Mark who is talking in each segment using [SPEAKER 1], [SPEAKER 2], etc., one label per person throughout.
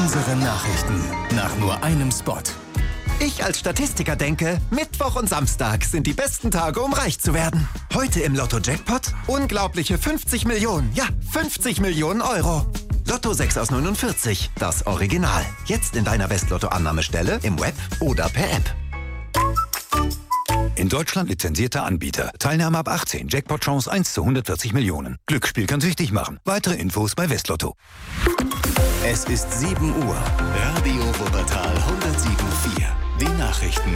[SPEAKER 1] Unsere Nachrichten nach nur einem Spot.
[SPEAKER 2] Ich als Statistiker denke, Mittwoch und Samstag sind die besten Tage, um reich zu werden. Heute im Lotto-Jackpot unglaubliche 50 Millionen, ja 50 Millionen Euro. Lotto 6 aus 49, das Original. Jetzt in deiner Westlotto-Annahmestelle, im Web oder per App.
[SPEAKER 3] In Deutschland lizenzierter Anbieter. Teilnahme ab 18. Jackpot-Chance 1 zu 140 Millionen. Glücksspiel kann süchtig machen. Weitere Infos bei Westlotto.
[SPEAKER 1] Es ist 7 Uhr. Radio Wuppertal 107.4. Die Nachrichten.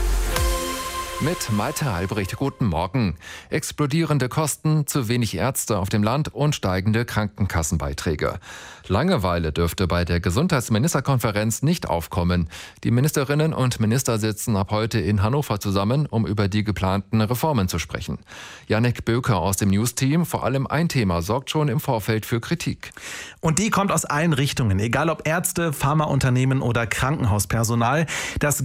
[SPEAKER 4] Mit Malte Albrecht, guten Morgen. Explodierende Kosten, zu wenig Ärzte auf dem Land und steigende Krankenkassenbeiträge. Langeweile dürfte bei der Gesundheitsministerkonferenz nicht aufkommen. Die Ministerinnen und Minister sitzen ab heute in Hannover zusammen, um über die geplanten Reformen zu sprechen. Jannik Böker aus dem News-Team, vor allem ein Thema sorgt schon im Vorfeld für Kritik.
[SPEAKER 5] Und die kommt aus allen Richtungen, egal ob Ärzte, Pharmaunternehmen oder Krankenhauspersonal. Das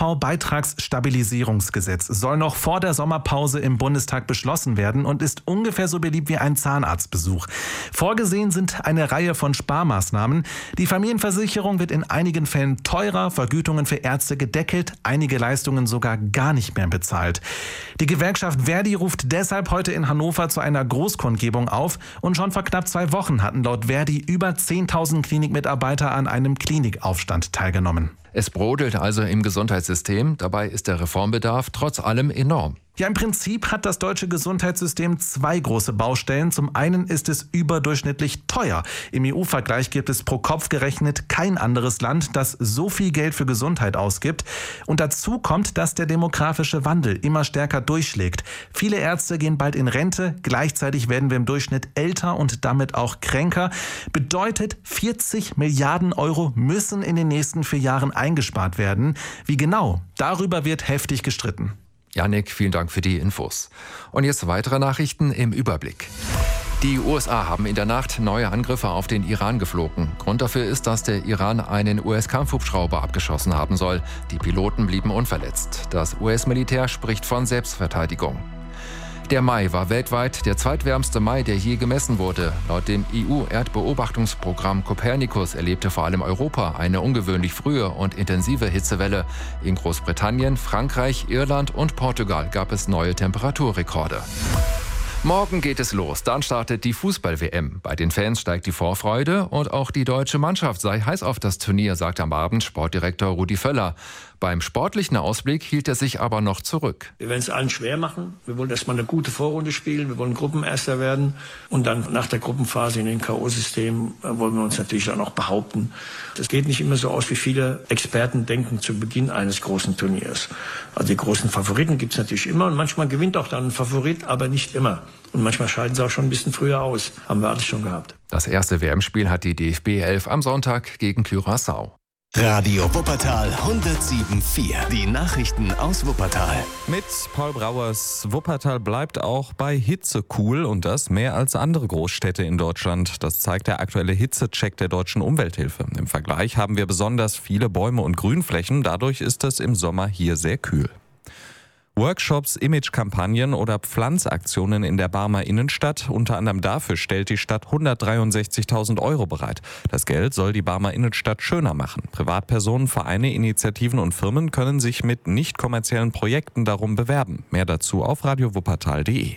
[SPEAKER 5] GKV-Beitragsstabilisierungsgesetz soll noch vor der Sommerpause im Bundestag beschlossen werden und ist ungefähr so beliebt wie ein Zahnarztbesuch. Vorgesehen sind eine Reihe von Sparmaßnahmen. Die Familienversicherung wird in einigen Fällen teurer, Vergütungen für Ärzte gedeckelt, einige Leistungen sogar gar nicht mehr bezahlt. Die Gewerkschaft Verdi ruft deshalb heute in Hannover zu einer Großkundgebung auf und schon vor knapp 2 Wochen hatten laut Verdi über 10.000 Klinikmitarbeiter an einem Klinikaufstand teilgenommen.
[SPEAKER 4] Es brodelt also im Gesundheitssystem, dabei ist der Reformbedarf trotz allem enorm.
[SPEAKER 5] Ja, im Prinzip hat das deutsche Gesundheitssystem 2 große Baustellen. Zum einen ist es überdurchschnittlich teuer. Im EU-Vergleich gibt es pro Kopf gerechnet kein anderes Land, das so viel Geld für Gesundheit ausgibt. Und dazu kommt, dass der demografische Wandel immer stärker durchschlägt. Viele Ärzte gehen bald in Rente, gleichzeitig werden wir im Durchschnitt älter und damit auch kränker. Bedeutet, 40 Milliarden Euro müssen in den nächsten 4 Jahren eingespart werden. Wie genau? Darüber wird heftig gestritten.
[SPEAKER 4] Jannik, vielen Dank für die Infos. Und jetzt weitere Nachrichten im Überblick. Die USA haben in der Nacht neue Angriffe auf den Iran geflogen. Grund dafür ist, dass der Iran einen US-Kampfhubschrauber abgeschossen haben soll. Die Piloten blieben unverletzt. Das US-Militär spricht von Selbstverteidigung. Der Mai war weltweit der zweitwärmste Mai, der je gemessen wurde. Laut dem EU-Erdbeobachtungsprogramm Copernicus erlebte vor allem Europa eine ungewöhnlich frühe und intensive Hitzewelle. In Großbritannien, Frankreich, Irland und Portugal gab es neue Temperaturrekorde. Morgen geht es los, dann startet die Fußball-WM. Bei den Fans steigt die Vorfreude und auch die deutsche Mannschaft sei heiß auf das Turnier, sagt am Abend Sportdirektor Rudi Völler. Beim sportlichen Ausblick hielt er sich aber noch zurück.
[SPEAKER 6] Wir werden es allen schwer machen. Wir wollen erstmal eine gute Vorrunde spielen. Wir wollen Gruppenerster werden. Und dann nach der Gruppenphase in den K.O.-Systemen wollen wir uns natürlich auch noch behaupten. Das geht nicht immer so aus, wie viele Experten denken zu Beginn eines großen Turniers. Also die großen Favoriten gibt es natürlich immer. Und manchmal gewinnt auch dann ein Favorit, aber nicht immer. Und manchmal scheiden sie auch schon ein bisschen früher aus. Haben wir alles schon gehabt.
[SPEAKER 4] Das erste WM-Spiel hat die DFB 11 am Sonntag gegen Curaçao.
[SPEAKER 1] Radio Wuppertal 107.4. Die Nachrichten aus Wuppertal.
[SPEAKER 7] Mit Paul Brauers. Wuppertal bleibt auch bei Hitze cool und das mehr als andere Großstädte in Deutschland. Das zeigt der aktuelle Hitzecheck der Deutschen Umwelthilfe. Im Vergleich haben wir besonders viele Bäume und Grünflächen. Dadurch ist es im Sommer hier sehr kühl. Workshops, Imagekampagnen oder Pflanzaktionen in der Barmer Innenstadt. Unter anderem dafür stellt die Stadt 163.000 € bereit. Das Geld soll die Barmer Innenstadt schöner machen. Privatpersonen, Vereine, Initiativen und Firmen können sich mit nicht kommerziellen Projekten darum bewerben. Mehr dazu auf radiowuppertal.de.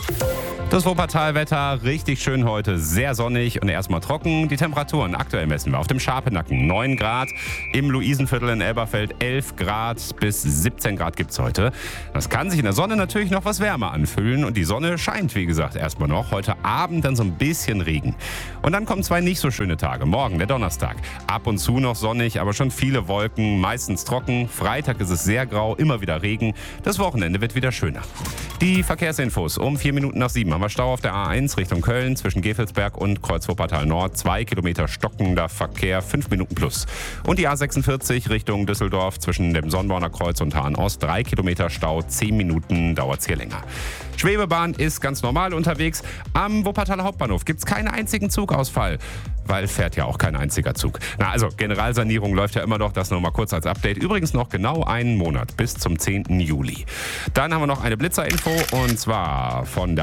[SPEAKER 8] Das Wuppertal-Wetter richtig schön heute, sehr sonnig und erstmal trocken. Die Temperaturen aktuell messen wir auf dem Scharpenacken 9 Grad, im Luisenviertel in Elberfeld 11 Grad bis 17 Grad gibt's heute. Das kann sich in der Sonne natürlich noch was wärmer anfühlen und die Sonne scheint, wie gesagt, erstmal noch. Heute Abend dann so ein bisschen Regen. Und dann kommen 2 nicht so schöne Tage. Morgen, der Donnerstag, ab und zu noch sonnig, aber schon viele Wolken, meistens trocken. Freitag ist es sehr grau, immer wieder Regen. Das Wochenende wird wieder schöner. Die Verkehrsinfos um 4 Minuten nach 7 haben wir Stau auf der A1 Richtung Köln zwischen Gevelsberg und Kreuz Wuppertal Nord. 2 Kilometer stockender Verkehr, 5 Minuten plus. Und die A46 Richtung Düsseldorf zwischen dem Sonnborner Kreuz und Hahn Ost. 3 Kilometer Stau, 10 Minuten dauert es hier länger. Schwebebahn ist ganz normal unterwegs. Am Wuppertaler Hauptbahnhof gibt es keinen einzigen Zugausfall, weil fährt ja auch kein einziger Zug. Na also, Generalsanierung läuft ja immer noch, das noch mal kurz als Update. Übrigens noch genau einen Monat, bis zum 10. Juli. Dann haben wir noch eine Blitzerinfo und zwar von der Hauptstraße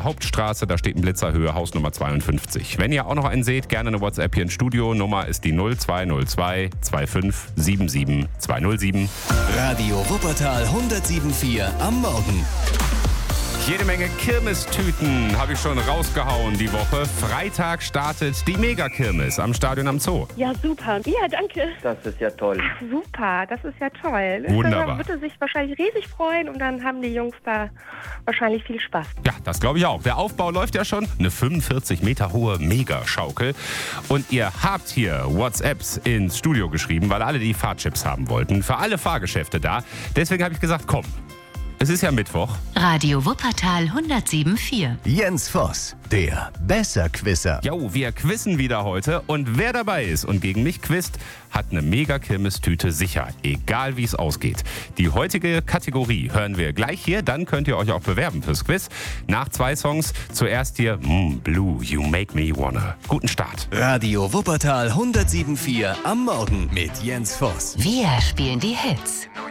[SPEAKER 8] Straße, da steht ein Blitzer, Höhe Hausnummer 52. Wenn ihr auch noch einen seht, gerne eine WhatsApp hier ins Studio. Nummer ist die 0202 2577 207.
[SPEAKER 1] Radio Wuppertal 107.4 am Morgen.
[SPEAKER 8] Jede Menge Kirmestüten habe ich schon rausgehauen die Woche. Freitag startet die Megakirmes am Stadion am Zoo.
[SPEAKER 9] Ja, super. Ja, danke.
[SPEAKER 10] Das ist ja toll.
[SPEAKER 9] Ach, super, das ist ja toll.
[SPEAKER 8] Wunderbar.
[SPEAKER 9] Da wird sich wahrscheinlich riesig freuen und dann haben die Jungs da wahrscheinlich viel Spaß.
[SPEAKER 8] Ja, das glaube ich auch. Der Aufbau läuft ja schon. Eine 45 Meter hohe Megaschaukel. Und ihr habt hier WhatsApps ins Studio geschrieben, weil alle die Fahrchips haben wollten. Für alle Fahrgeschäfte da. Deswegen habe ich gesagt, komm. Es ist ja Mittwoch.
[SPEAKER 11] Radio Wuppertal 107.4.
[SPEAKER 1] Jens Voss, der Besserquisser.
[SPEAKER 8] Jo, wir quizzen wieder heute. Und wer dabei ist und gegen mich quizt, hat eine Mega-Kirmes-Tüte sicher. Egal wie es ausgeht. Die heutige Kategorie hören wir gleich hier. Dann könnt ihr euch auch bewerben fürs Quiz. Nach 2 Songs. Zuerst hier Blue, You Make Me Wanna. Guten Start.
[SPEAKER 1] Radio Wuppertal 107.4 am Morgen mit Jens Voss.
[SPEAKER 11] Wir spielen die Hits.